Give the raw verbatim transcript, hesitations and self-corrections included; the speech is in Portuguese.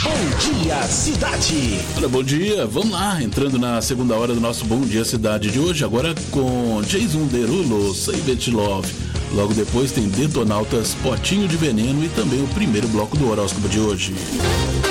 Bom Dia Cidade. Olha, bom dia, vamos lá, entrando na segunda hora do nosso Bom Dia Cidade de hoje, agora com Jason Derulo, Save It Love. Logo depois tem Detonautas, Potinho de Veneno e também o primeiro bloco do horóscopo de hoje.